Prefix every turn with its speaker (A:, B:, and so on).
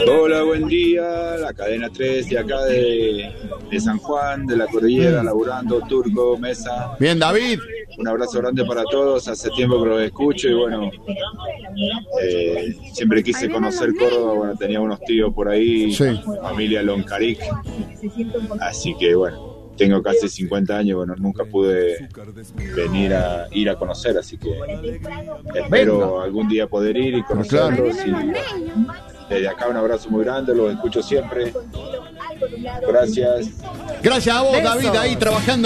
A: Hola, buen día, la cadena 3 de acá de San Juan, de la Cordillera, laburando, Turco, Mesa.
B: Bien, David.
A: Un abrazo grande para todos, hace tiempo que los escucho y bueno, siempre quise conocer Córdoba, bueno, tenía unos tíos por ahí,
B: Sí.
A: familia Loncaric, así que bueno, tengo casi 50 años, bueno, nunca pude ir a conocer, así que espero algún día poder ir y conocerlos.
B: Claro.
A: Y desde acá un abrazo muy grande, los escucho siempre. Gracias.
B: Gracias a vos, David, ahí trabajando.